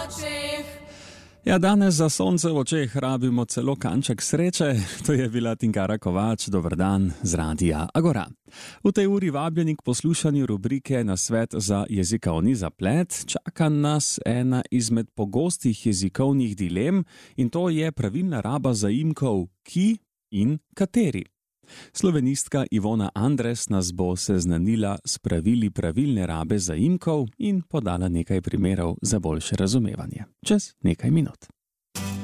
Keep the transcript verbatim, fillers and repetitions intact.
Ja, danes za sonce v očeh rabimo celo kanček sreče. To je bila Tinkara Kovač. Dober dan z Radia Agora. V tej uri vabljeni k poslušanju rubrike Nasvet za jezikovni zaplet. Čaka nas ena izmed pogostih jezikovnih dilem in to je pravilna raba zaimkov ki in kateri. Slovenistka Ivona Andres nas bo seznanila s pravili pravilne rabe zaimkov in podala nekaj primerov za boljše razumevanje. Čez nekaj minut.